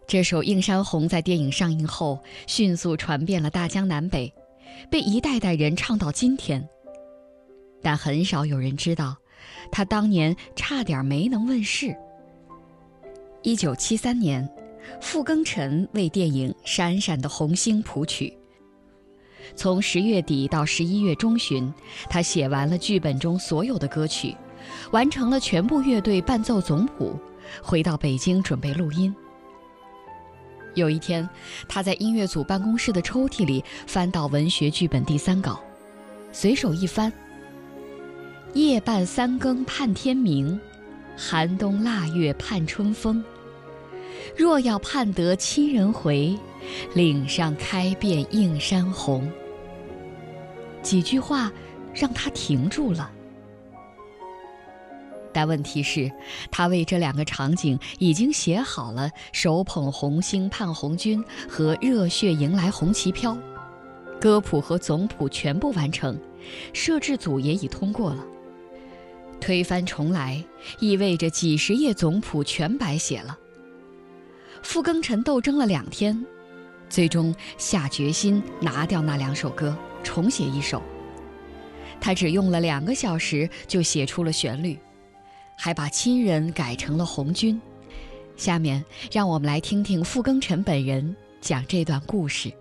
这首《映山红》在电影上映后迅速传遍了大江南北，被一代代人唱到今天。但很少有人知道，它当年差点没能问世。1973年，傅庚辰为电影《闪闪的红星》谱曲。从10月底到11月中旬，他写完了剧本中所有的歌曲，完成了全部乐队伴奏总谱，回到北京准备录音。有一天，他在音乐组办公室的抽屉里翻到文学剧本第3稿，随手一翻：夜半3更盼天明，寒冬腊月盼春风。若要盼得亲人回，岭上开遍映山红。几句话让他停住了。但问题是，他为这2个场景已经写好了手捧红星盼红军和热血迎来红旗飘，歌谱和总谱全部完成，摄制组也已通过了。推翻重来意味着几十页总谱全白写了。傅庚辰斗争了2天，最终下决心拿掉那2首歌，重写1首。他只用了2个小时就写出了旋律，还把亲人改成了红军。下面让我们来听听傅庚辰本人讲这段故事。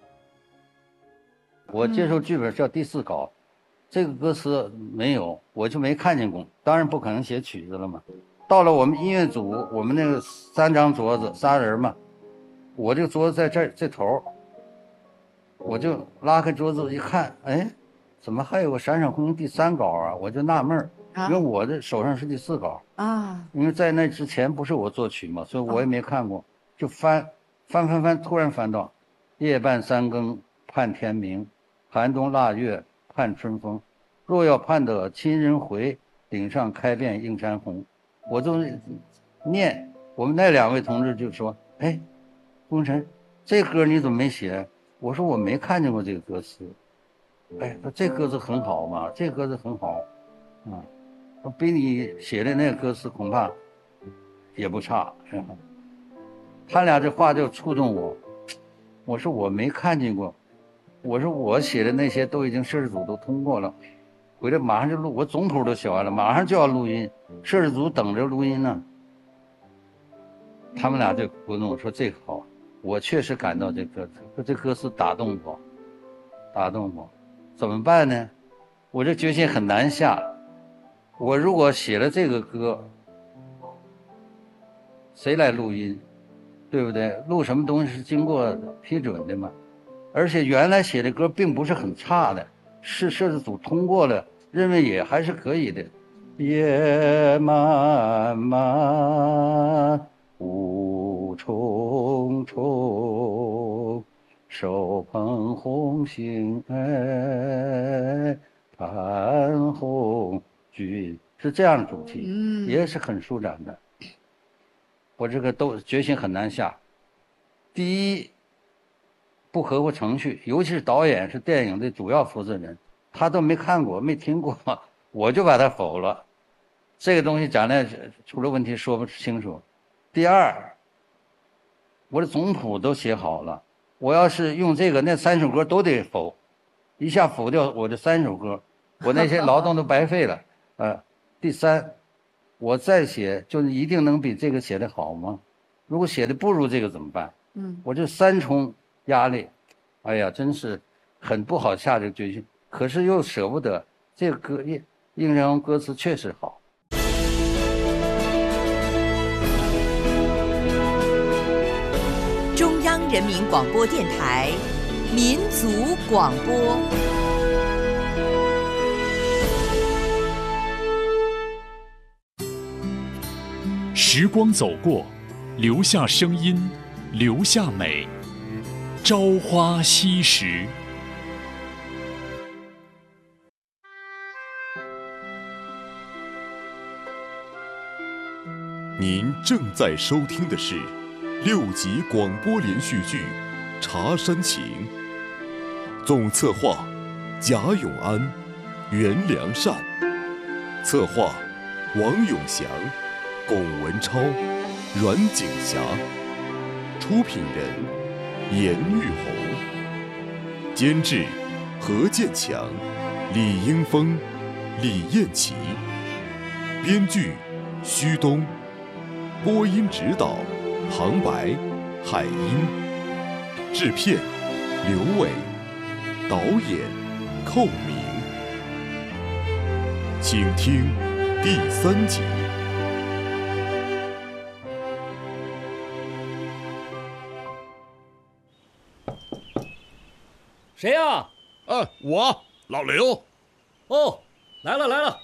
我接受剧本叫第4稿，这个歌词没有，我就没看见过，当然不可能写曲子了嘛。到了我们音乐组，我们那个3张桌子，3人嘛，我这个桌子在这头，我就拉开桌子一看，哎，怎么还有个《闪闪红星》第3稿啊？我就纳闷儿，因为我的手上是第4稿啊，因为在那之前不是我作曲嘛，所以我也没看过，就翻，突然翻到夜半3更盼天明，寒冬腊月盼春风，若要盼得亲人回，岭上开遍映山红。我就念，我们那2位同志就说：“哎，傅庚辰，这歌你怎么没写？”我说：“我没看见过这个歌词。”哎，说这歌词很好嘛，这歌词很好，啊，比你写的那个歌词恐怕也不差。他俩这话就触动我，我说我没看见过，我说我写的那些都已经摄制组都通过了。回来马上就录，我总谱都写完了，马上就要录音，摄制组等着录音呢。他们俩就鼓动我说这个好，我确实感到这歌词打动我，怎么办呢？我这决心很难下。我如果写了这个歌，谁来录音？对不对？录什么东西是经过批准的嘛？而且原来写的歌并不是很差的，是摄制组通过了。认为也还是可以的。夜漫漫雾重重，手捧红星哎，盼红军，是这样的主题，也是很舒展的。我这个都决心很难下。第一，不合乎程序，尤其是导演是电影的主要负责人。他都没看过没听过，我就把他否了，这个东西将来出了问题说不清楚。第二，我的总谱都写好了，我要是用这个那3首歌都得否，一下否掉我这3首歌，我那些劳动都白费了。第三，我再写就一定能比这个写的好吗？如果写的不如这个怎么办？我这3重压力，哎呀，真是很不好下这个决心。可是又舍不得，这个歌映山红歌词确实好。 中央人民广播电台民族广播。 时光走过，留下声音，留下美。朝花夕拾。 您正在收听的是6集广播连续剧《茶山情》，总策划贾永安、袁良善，策划王永祥、龚文超、阮景霞，出出品人严玉红，监制何建强、李英峰、李艳琪，编剧徐东，播音指导旁白海英，制片刘伟，导演寇明。请听第3集。 谁呀？ 我老刘。 哦，来了来了。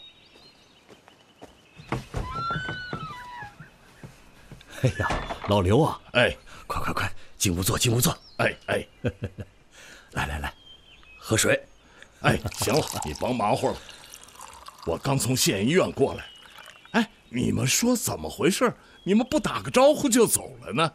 哎呀，老刘啊， 快， 进屋坐，进屋坐。来，喝水。 行了，你甭忙活了，我刚从县医院过来。你们说怎么回事？你们不打个招呼就走了呢？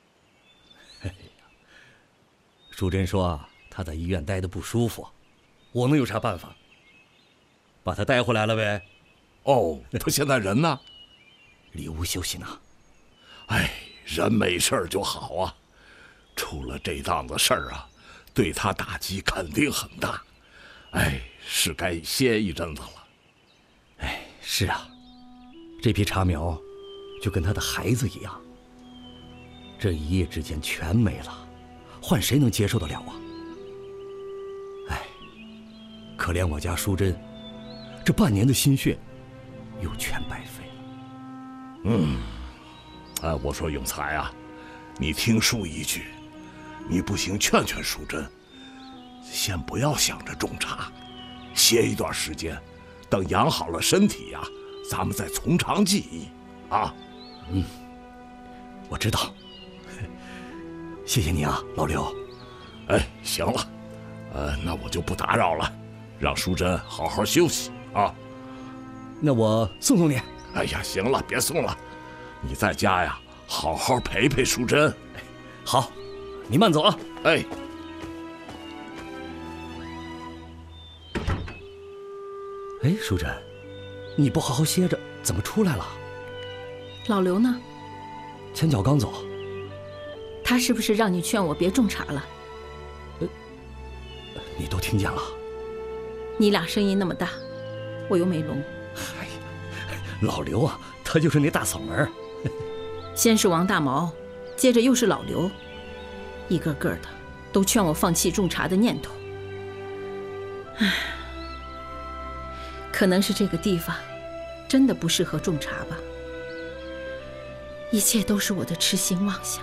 淑珍说她在医院待得不舒服，我能有啥办法？把她带回来了呗。 哦，她现在人呢？ 里屋休息呢。 人没事就好啊。出了这档子事儿啊，对她打击肯定很大。是该歇一阵子了。 是啊，这批茶苗就跟他的孩子一样，这一夜之间全没了，换谁能接受得了啊？可怜我家淑珍，这半年的心血又全白费了。我说永才啊，你听叔一句，你不行劝劝淑珍，先不要想着种茶，歇一段时间，等养好了身体呀，咱们再从长计议啊。 我知道。谢谢你啊，老刘。 行了，那我就不打扰了，让淑珍好好休息啊。 那我送送你。 行了，别送了，你在家呀，好好陪陪淑珍。 好，你慢走啊。淑珍，你不好好歇着，怎么出来了？ 老刘呢？ 前脚刚走。 他是不是让你劝我别种茶了？ 你都听见了？ 你俩声音那么大，我又没聋。 老刘啊，他就是那大嗓门。 先是王大毛，接着又是老刘，一个个的都劝我放弃种茶的念头。可能是这个地方真的不适合种茶吧，一切都是我的痴心妄想。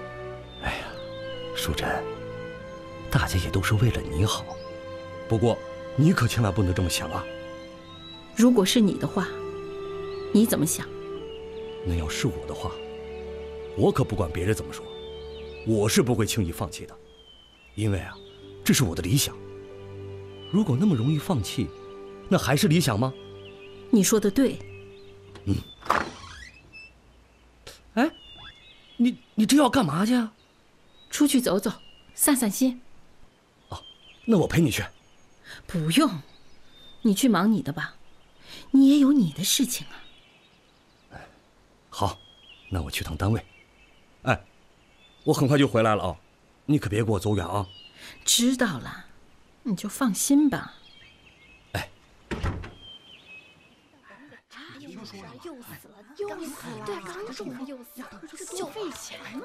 淑珍，大家也都是为了你好，不过你可千万不能这么想啊。 如果是你的话，你怎么想？ 那要是我的话，我可不管别人怎么说，我是不会轻易放弃的，因为这是我的理想。如果那么容易放弃，那还是理想吗？ 你说的对。 你这要干嘛去啊？ 出去走走，散散心。 那我陪你去。 不用，你去忙你的吧，你也有你的事情啊。 好，那我去趟单位。我很快就回来了啊，你可别给我走远啊。 知道了，你就放心吧。 又死了，对，刚种的又死了，就费钱呢。